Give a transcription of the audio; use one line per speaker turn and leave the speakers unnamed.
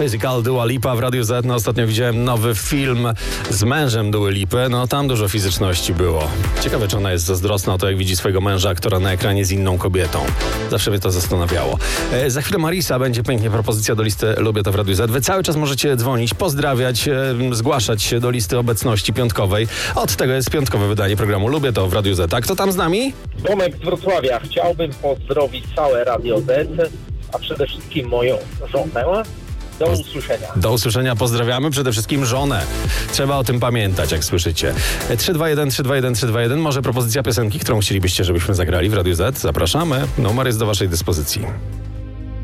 Physical Dua Lipa w Radiu Z. No, ostatnio widziałem nowy film z mężem Dua Lipy. No tam dużo fizyczności było. Ciekawe, czy ona jest zazdrosna o to, jak widzi swojego męża, aktora na ekranie z inną kobietą. Zawsze mnie to zastanawiało. Za chwilę Marisa, będzie pięknie propozycja do listy Lubię to w Radiu Z. Wy cały czas możecie dzwonić, pozdrawiać, zgłaszać się do listy obecności piątkowej. Od tego jest piątkowe wydanie programu Lubię to w Radiu Z. A kto tam z nami?
Domek z Wrocławia. Chciałbym pozdrowić całe Radio Z, a przede wszystkim moją żonę. Do usłyszenia.
Do usłyszenia, pozdrawiamy przede wszystkim żonę. Trzeba o tym pamiętać, jak słyszycie. 321-321-321. Może propozycja piosenki, którą chcielibyście, żebyśmy zagrali w Radiu Z? Zapraszamy. Numer jest do waszej dyspozycji.